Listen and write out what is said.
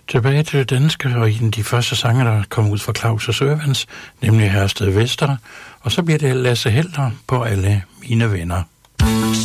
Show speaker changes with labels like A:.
A: Tilbage til det danske, og en af de første sange, der kom ud fra Claus og Sørvans, nemlig Hersted Vester, og så bliver det Lasse Helder på Alle mine venner.